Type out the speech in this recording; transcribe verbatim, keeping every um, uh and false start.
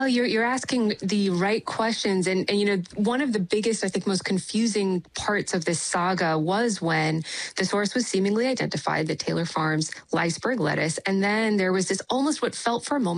Oh, you're you're asking the right questions. And, and, you know, one of the biggest, I think, most confusing parts of this saga was when the source was seemingly identified, the Taylor Farms Leisberg lettuce. And then there was this almost what felt for a moment